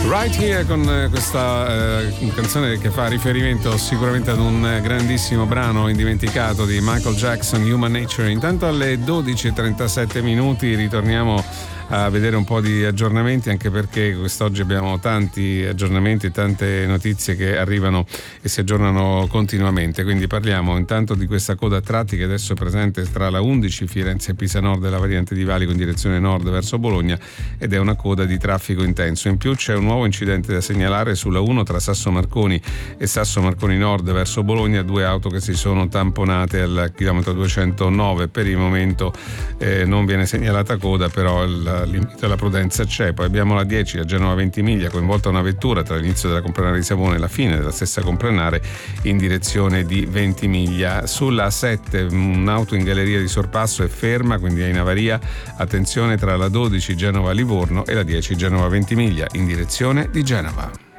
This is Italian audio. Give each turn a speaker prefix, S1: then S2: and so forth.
S1: Right Here con questa canzone che fa riferimento sicuramente ad un grandissimo brano indimenticato di Michael Jackson, Human Nature. Intanto alle 12:37 minuti ritorniamo a vedere un po' di aggiornamenti, anche perché quest'oggi abbiamo tanti aggiornamenti, tante notizie che arrivano e si aggiornano continuamente. Quindi parliamo intanto di questa coda a tratti che adesso è presente tra la 11 Firenze e Pisa Nord e la variante di Valico in direzione nord verso Bologna, ed è una coda di traffico intenso. In più c'è un nuovo incidente da segnalare sulla 1 tra Sasso Marconi e Sasso Marconi Nord verso Bologna, 2 auto che si sono tamponate al chilometro 209. Per il momento non viene segnalata coda, però l'invito alla prudenza c'è. Poi abbiamo la 10 a Genova Ventimiglia, coinvolta una vettura tra l'inizio della comprenare di Savona e la fine della stessa comprenare in direzione di Ventimiglia. Sulla 7 un'auto in galleria di sorpasso è ferma, quindi è in avaria. Attenzione tra la 12 Genova Livorno e la 10 Genova Ventimiglia in direzione di Genova.